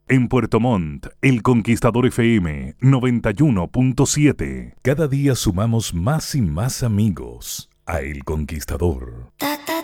En Puerto Montt, El Conquistador FM 91.7. Cada día sumamos más y más amigos a El Conquistador.